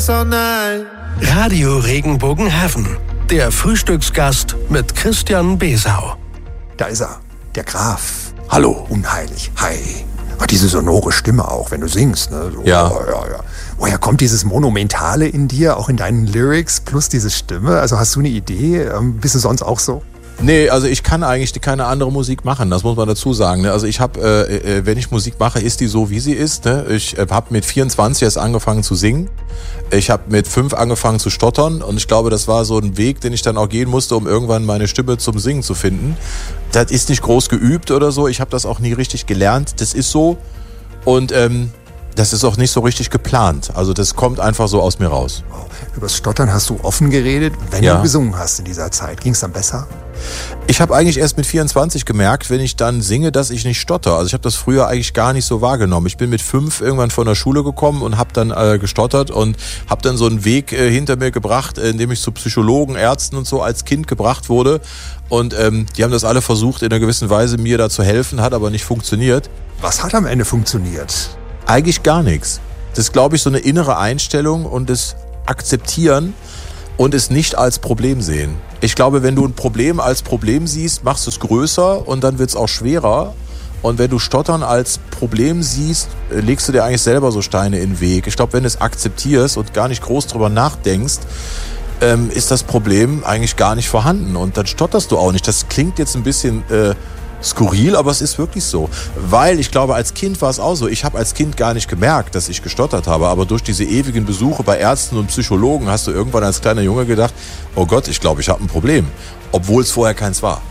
this all night. Radio Regenbogenhafen. Der Frühstücksgast mit Christian Besau. Da ist er, der Graf. Hallo, unheilig. Hi. Ach, diese sonore Stimme auch, wenn du singst. Ne? So, ja. Woher kommt dieses Monumentale in dir, auch in deinen Lyrics, plus diese Stimme? Also hast du eine Idee? Bist du sonst auch so? Nee, also ich kann eigentlich keine andere Musik machen, das muss man dazu sagen. Ne? Also ich habe, wenn ich Musik mache, ist die so, wie sie ist. Ne? Ich habe mit 24 erst angefangen zu singen. Ich habe mit 5 angefangen zu stottern und ich glaube, das war so ein Weg, den ich dann auch gehen musste, um irgendwann meine Stimme zum Singen zu finden. Das ist nicht groß geübt oder so, ich habe das auch nie richtig gelernt, das ist so und das ist auch nicht so richtig geplant. Also das kommt einfach so aus mir raus. Wow. Übers Stottern hast du offen geredet. Wenn du gesungen hast in dieser Zeit, ging es dann besser? Ich habe eigentlich erst mit 24 gemerkt, wenn ich dann singe, dass ich nicht stotter. Also ich habe das früher eigentlich gar nicht so wahrgenommen. Ich bin mit 5 irgendwann von der Schule gekommen und habe dann gestottert und habe dann so einen Weg hinter mir gebracht, in dem ich zu Psychologen, Ärzten und so als Kind gebracht wurde. Und die haben das alle versucht, in einer gewissen Weise mir da zu helfen, hat aber nicht funktioniert. Was hat am Ende funktioniert? Eigentlich gar nichts. Das ist, glaube ich, so eine innere Einstellung und das Akzeptieren und es nicht als Problem sehen. Ich glaube, wenn du ein Problem als Problem siehst, machst du es größer und dann wird es auch schwerer. Und wenn du Stottern als Problem siehst, legst du dir eigentlich selber so Steine in den Weg. Ich glaube, wenn du es akzeptierst und gar nicht groß drüber nachdenkst, ist das Problem eigentlich gar nicht vorhanden. Und dann stotterst du auch nicht. Das klingt jetzt ein bisschen skurril, aber es ist wirklich so. Weil ich glaube, als Kind war es auch so. Ich habe als Kind gar nicht gemerkt, dass ich gestottert habe. Aber durch diese ewigen Besuche bei Ärzten und Psychologen hast du irgendwann als kleiner Junge gedacht, oh Gott, ich glaube, ich habe ein Problem. Obwohl es vorher keins war.